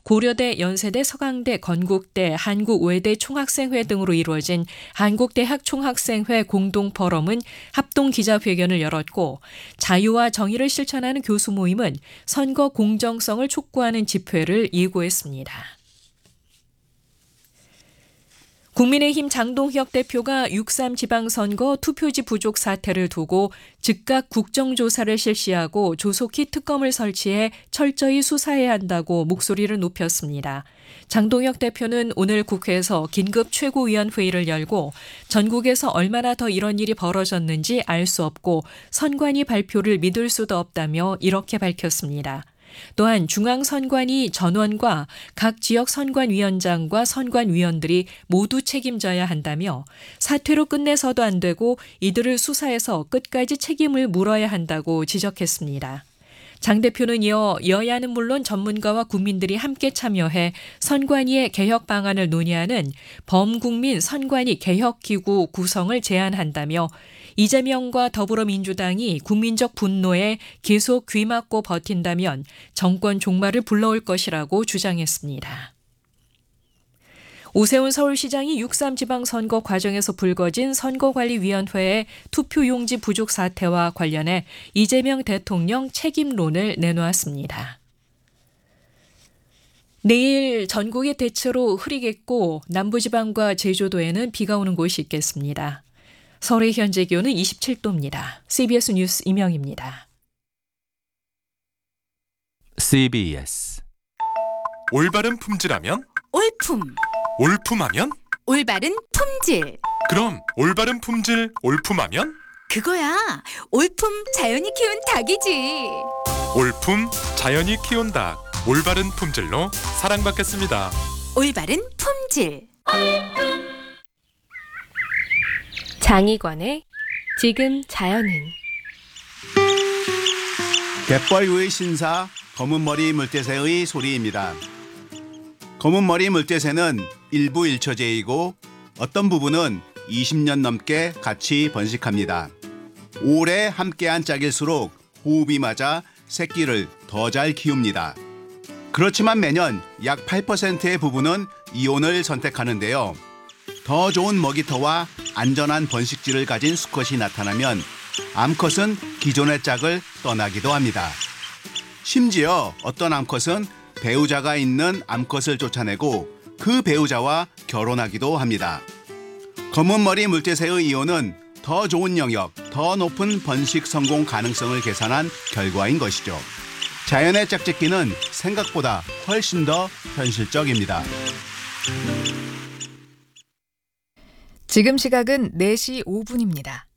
고려대, 연세대, 서강대, 건국대, 한국외대 총학생회 등으로 이루어진 한국대학 총학생회 공동포럼은 합동 기자회견을 열었고 자유와 정의를 실천하는 교수 모임은 선거 공정성을 촉구하는 집회를 예고했습니다. 국민의힘 장동혁 대표가 6.3 지방선거 투표지 부족 사태를 두고 즉각 국정조사를 실시하고 조속히 특검을 설치해 철저히 수사해야 한다고 목소리를 높였습니다. 장동혁 대표는 오늘 국회에서 긴급 최고위원회의를 열고 전국에서 얼마나 더 이런 일이 벌어졌는지 알 수 없고 선관위 발표를 믿을 수도 없다며 이렇게 밝혔습니다. 또한 중앙선관위 전원과 각 지역 선관위원장과 선관위원들이 모두 책임져야 한다며 사퇴로 끝내서도 안 되고 이들을 수사해서 끝까지 책임을 물어야 한다고 지적했습니다. 장 대표는 이어 여야는 물론 전문가와 국민들이 함께 참여해 선관위의 개혁 방안을 논의하는 범국민 선관위 개혁기구 구성을 제안한다며 이재명과 더불어민주당이 국민적 분노에 계속 귀막고 버틴다면 정권 종말을 불러올 것이라고 주장했습니다. 오세훈 서울시장이 6.3 지방선거 과정에서 불거진 선거관리위원회의 투표용지 부족 사태와 관련해 이재명 대통령 책임론을 내놓았습니다. 내일 전국이 대체로 흐리겠고 남부지방과 제주도에는 비가 오는 곳이 있겠습니다. 서울의 현재 기온은 27도입니다. CBS 뉴스 임영입니다. CBS 올바른 품질하면? 올품. 올품하면? 올바른 품질. 그럼 올바른 품질 올품하면? 그거야. 올품 자연이 키운 닭이지. 올품 자연이 키운 닭. 올바른 품질로 사랑받겠습니다. 올바른 품질. 장희관의 지금 자연은. 갯벌 위 신사 검은머리 물대새의 소리입니다. 검은머리 물대새는 일부 일처제이고 어떤 부분은 20년 넘게 같이 번식합니다. 오래 함께한 짝일수록 호흡이 맞아 새끼를 더 잘 키웁니다. 그렇지만 매년 약 8%의 부분은 이혼을 선택하는데요. 더 좋은 먹이터와 안전한 번식지를 가진 수컷이 나타나면 암컷은 기존의 짝을 떠나기도 합니다. 심지어 어떤 암컷은 배우자가 있는 암컷을 쫓아내고 그 배우자와 결혼하기도 합니다. 검은머리 물대새의 이혼은 더 좋은 영역, 더 높은 번식 성공 가능성을 계산한 결과인 것이죠. 자연의 짝짓기는 생각보다 훨씬 더 현실적입니다. 지금 시각은 4시 5분입니다.